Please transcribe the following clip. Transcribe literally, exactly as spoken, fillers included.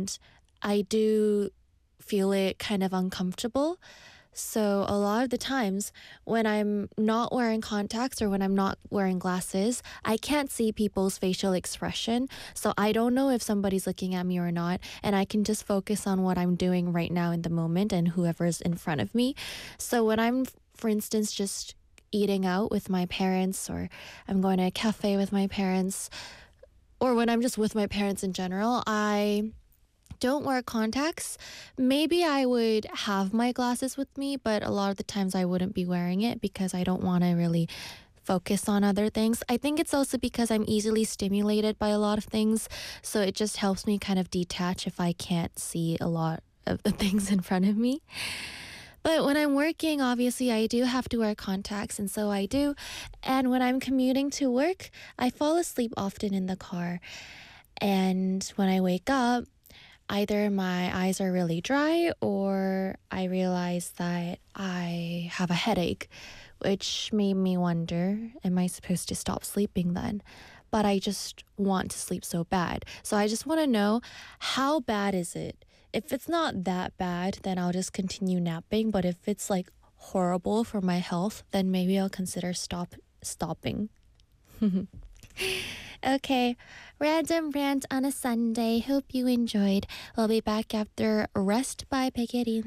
and I do feel it kind of uncomfortable. So a lot of the times when I'm not wearing contacts or when I'm not wearing glasses, I can't see people's facial expression. So I don't know if somebody's looking at me or not, and I can just focus on what I'm doing right now in the moment and whoever's in front of me. So when I'm, for instance, just eating out with my parents, or I'm going to a cafe with my parents, or when I'm just with my parents in general, I don't wear contacts. Maybe I would have my glasses with me, but a lot of the times I wouldn't be wearing it because I don't want to really focus on other things. I think it's also because I'm easily stimulated by a lot of things, so it just helps me kind of detach if I can't see a lot of the things in front of me. But when I'm working, obviously, I do have to wear contacts, and so I do. And when I'm commuting to work, I fall asleep often in the car. And when I wake up, either my eyes are really dry or I realize that I have a headache, which made me wonder, am I supposed to stop sleeping then? But I just want to sleep so bad. So I just want to know, how bad is it? If it's not that bad, then I'll just continue napping. But if it's like horrible for my health, then maybe I'll consider stop stopping. Okay, random rant on a Sunday. Hope you enjoyed. We'll be back after Rest by Peggy.